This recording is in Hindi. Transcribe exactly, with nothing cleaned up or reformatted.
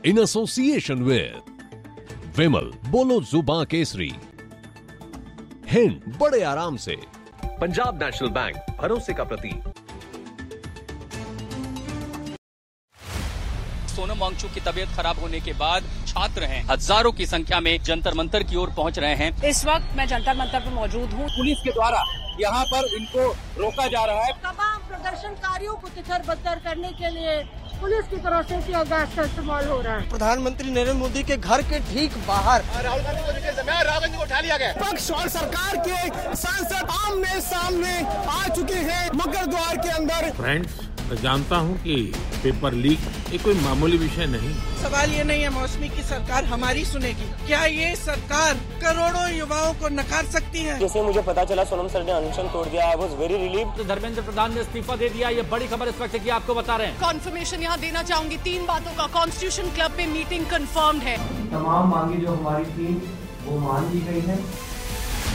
इन एसोसिएशन विद विमल, बोलो जुबान केसरी, हिंद, बड़े आराम से, पंजाब नेशनल बैंक, भरोसे का प्रतीक। सोनम वांगचुक की तबीयत खराब होने के बाद छात्र हैं हजारों की संख्या में जंतर मंतर की ओर पहुंच रहे हैं। इस वक्त मैं जंतर मंतर पर मौजूद हूं। पुलिस के द्वारा यहाँ पर इनको रोका जा रहा है। तमाम प्रदर्शनकारियों को तितर बत्तर करने के लिए पुलिस की तरफ से टीयर गैस का इस्तेमाल हो रहा है। प्रधानमंत्री नरेंद्र मोदी के घर के ठीक बाहर राहुल गांधी को राहुल गांधी को उठा लिया गया। पक्ष और सरकार के सांसद आमने सामने आ चुके हैं मकर द्वार के अंदर। फ्रेंड्स, मैं जानता हूं कि पेपर लीक ये कोई मामूली विषय नहीं। सवाल ये नहीं है मौसमी की सरकार हमारी सुनेगी, क्या ये सरकार करोड़ों युवाओं को नकार सकती है? जैसे मुझे पता चला सोनम सर ने अनशन तोड़ दिया, आई वाज वेरी रिलीव्ड। तो धर्मेंद्र प्रधान ने इस्तीफा दे दिया, ये बड़ी खबर इस वक्त की आपको बता रहे हैं। कॉन्फर्मेशन यहाँ देना चाहूंगी तीन बातों का। कॉन्स्टिट्यूशन क्लब पे मीटिंग कंफर्म्ड है। तमाम मांगे जो हमारी थी वो मान ली गई है।